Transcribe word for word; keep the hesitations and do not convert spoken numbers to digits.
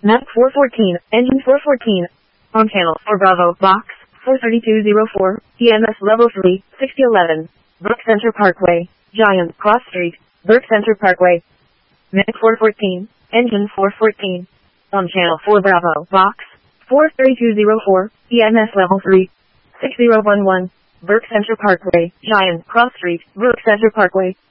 Map four fourteen, engine four fourteen. On channel four Bravo, box four three two zero four, E M S level three, sixty eleven. Brook Center Parkway, Giant Cross Street, Brook Center Parkway. Map four fourteen, engine four fourteen. On channel four Bravo, box four three two zero four, E M S level three, six zero one one. Brook Center Parkway, Giant Cross Street, Brook Center Parkway.